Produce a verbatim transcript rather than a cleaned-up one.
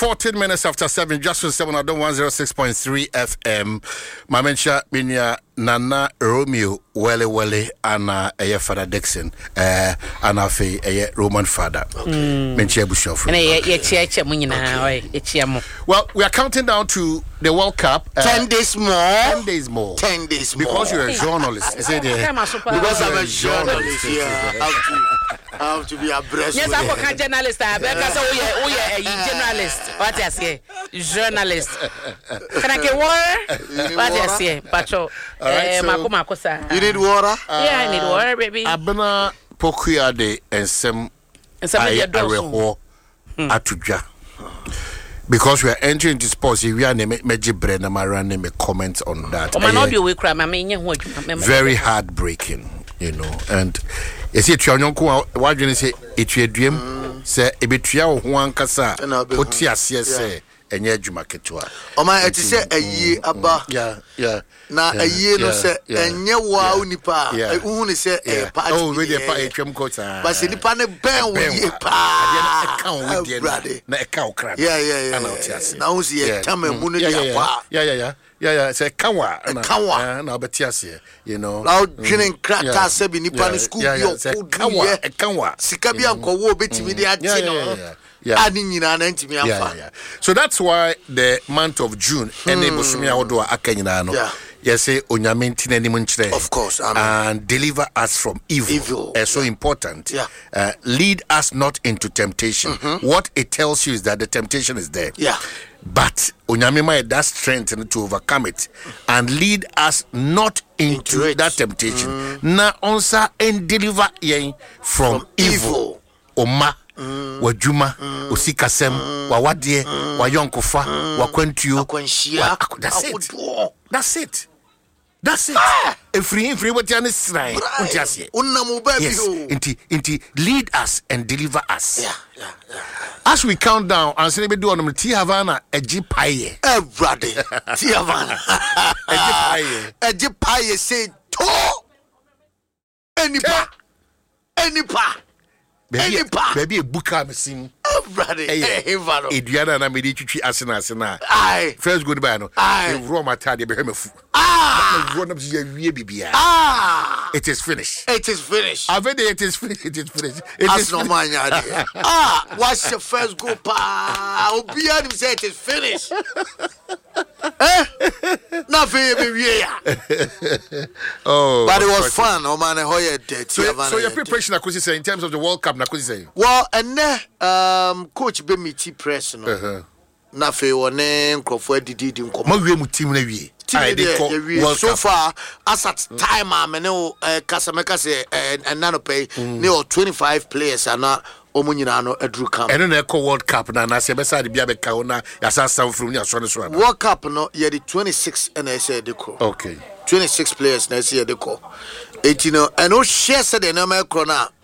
fourteen minutes after seven, just for seven, I don't one oh six point three F M. My mention, Minya Nana Romeo, Welle Welle, and a Father Dixon, uh, and a fe a Roman father. Menchia Bushoff. Well, we are counting down to the World Cup. Uh, ten days more. Ten days more. Ten days more. Because you're a journalist. Is it, uh, because I'm a journalist. Yeah, I have to, I have to be abreast. Yes, I'm a journalist. Because we are a journalist. What I say? Journalist. Can I get water? What I say? Pacho. You need water? Yeah, I need water, baby. Abena Pokuya de and some Ayareho Atuja. Because we are entering into sports, we are Meji Brenna Maran make comments on that. Very heartbreaking, you know. And you see, Chanyonko, what you say, it's your dream, say, a bit one cassa, put your say. Enye juma ketua. O ma eti se ayi aba. Yeah, yeah. Na ayi no se enye wa unipa. Ehun ni se e pa. Oh, we dey pa etwem coach. But se nipa ne ben wo ye pa. Na e kan wo die na e kan okra. Yeah, yeah, yeah. Na otiase. Na wo se ye tam emu no dia pa. Yeah, yeah, yeah. Yeah, yeah, say kanwa na kanwa na obetiase, you know. Now dreaming krata se bi nipa ne school bi o kanwa e kanwa. Sika bi anko wo betimi dia ti no. Yeah. Yeah, yeah, yeah. So that's why the month of June, hmm. yeah. Yes, of course, amen. And deliver us from evil. Evil. Uh, so yeah. important. Yeah. Uh, lead us not into temptation. Mm-hmm. What it tells you is that the temptation is there. Yeah. But Onyamima that strength to overcome it and lead us not into, into that temptation. Mm. Na onsa and deliver ye from, from evil. evil. Oma. Mm. Wajuma, mm. Usikasem, mm. Wawadie, mm. Wayonkofa, mm. Wakwentuyo. Wa, that's it. That's it. That's it. Ah. A free, free, what you understand? Yes. Inti, inti, lead us and deliver us. Yeah, yeah, yeah. As we count down, and say, we do on the T Havana, a Jipaye. Everybody. T Havana. A Jipaye. A Jipaye say, to any pa. Any pa. Baby, baby, a book I'm seeing. Brother, hey, Vano. Adriana and I made you asina asina. Aye. First goodbye, no. Aye. Raw matadi be him. Ah. Run up to your baby. Ah. It is finished. It is finished. I've it is finished. It is finished. It As is no man. Ah. What's your first go pa? Obian say it is finished. Eh? Nothing baby. Oh. But it was fun. Oh man, how you did. So, so your preparation, Nakusi say, in terms of the World Cup, Nakusi say. Well, and then um, coach be me tea press no. Uh-huh. Na fe wone nkrofo adidi di nkomo. Ma wie mu team na wie. I dey call so far as at time am ne o kasameka say enano pay ne o twenty-five players ana omunyina no adru camp. Eno na call World Cup na na se be sa de bia be ka na ya sa sam from ya so ne so na. World Cup no ye the twenty-six and I say de call. Okay. twenty-six players na say de call. eighteen no and o share say de na me call na